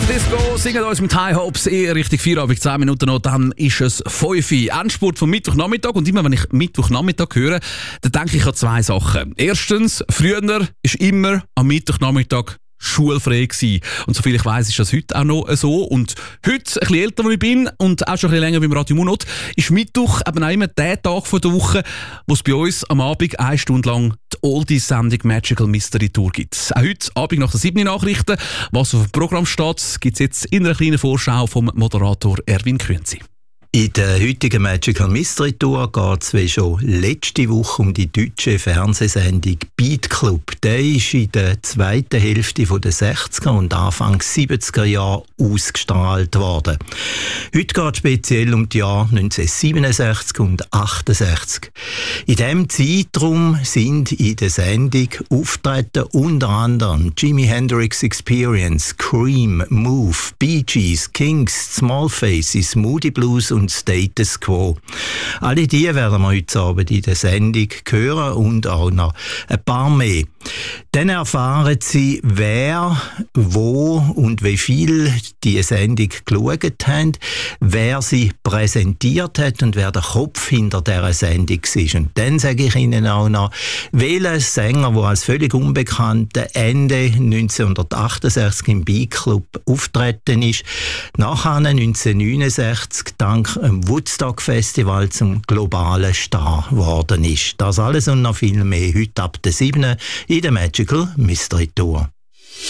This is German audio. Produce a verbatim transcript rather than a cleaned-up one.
Disco singen uns mit High Hopes in Richtung Feierabend, zehn Minuten noch, dann ist es fünf Uhr. Endspurt vom Mittwochnachmittag. Und immer wenn ich Mittwochnachmittag höre, dann denke ich an zwei Sachen. Erstens, früher ist immer am Mittwochnachmittag schulfrei gewesen. Und soviel ich weiss, ist das heute auch noch so. Und heute, ein bisschen älter, als ich bin und auch schon ein bisschen länger beim Radio Munot, ist Mittwoch eben auch immer der Tag von der Woche, wo es bei uns am Abend eine Stunde lang die Oldies-Sendung Magical Mystery Tour gibt. Auch heute Abend nach den sieben Nachrichten, was auf dem Programm steht, gibt es jetzt in einer kleinen Vorschau vom Moderator Erwin Künzi. In der heutigen Magical Mystery Tour geht es wie schon letzte Woche um die deutsche Fernsehsendung Beat Club. Der ist in der zweiten Hälfte der sechziger und Anfang siebziger Jahre ausgestrahlt worden. Heute geht es speziell um die Jahre neunzehnhundertsiebenundsechzig und achtundsechzig. In diesem Zeitraum sind in der Sendung auftreten unter anderem Jimi Hendrix Experience, Cream, Move, Bee Gees, Kings, Small Faces, Moody Blues und Status Quo. Alle die werden wir heute Abend in der Sendung hören und auch noch ein paar mehr. Dann erfahren Sie, wer, wo und wie viel die Sendung geschaut haben, wer sie präsentiert hat und wer der Kopf hinter dieser Sendung war. Und dann sage ich Ihnen auch noch, welcher Sänger, der als völlig Unbekannter Ende neunzehnhundertachtundsechzig im Beat Club auftreten ist, nachher neunzehnhundertneunundsechzig dank dem Woodstock Festival zum globalen Star geworden ist. Das alles und noch viel mehr heute ab der siebten in der Magical Mystery Tour.